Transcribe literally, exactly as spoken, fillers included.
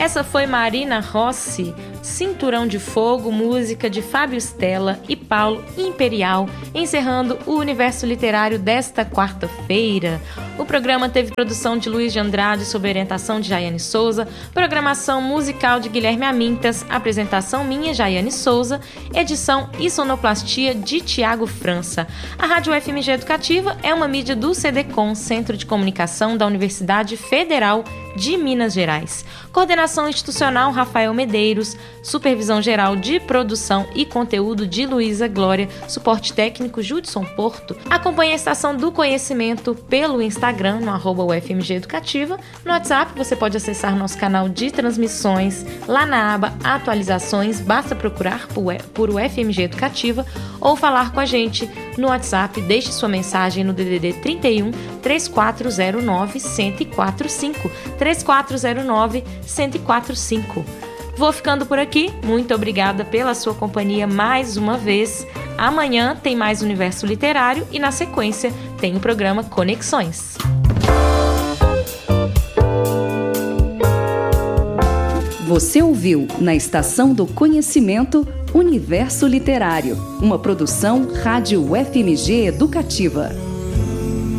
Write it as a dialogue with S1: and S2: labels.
S1: Essa foi Marina Rossi, Cinturão de Fogo, música de Fábio Stella e Paulo Imperial, encerrando o Universo Literário desta quarta-feira. O programa teve produção de Luiz de Andrade sob orientação de Jaiane Souza, programação musical de Guilherme Amintas, apresentação minha, Jaiane Souza, edição e sonoplastia de Tiago França. A Rádio U F M G Educativa é uma mídia do CEDECOM, Centro de Comunicação da Universidade Federal de Minas Gerais. Coordenação institucional Rafael Medeiros, supervisão geral de produção e conteúdo de Luísa Glória, suporte técnico Judson Porto. Acompanhe a Estação do Conhecimento pelo Instagram, no arroba U F M G Educativa. No WhatsApp você pode acessar nosso canal de transmissões lá na aba Atualizações, basta procurar por U F M G Educativa ou falar com a gente no WhatsApp. Deixe sua mensagem no D D D trinta e um, três quatro zero nove, um zero quatro cinco, três quatro zero nove, um zero quatro cinco. Vou ficando por aqui, muito obrigada pela sua companhia mais uma vez. Amanhã tem mais Universo Literário e na sequência tem o programa Conexões.
S2: Você ouviu na Estação do Conhecimento Universo Literário, uma produção Rádio U F M G Educativa.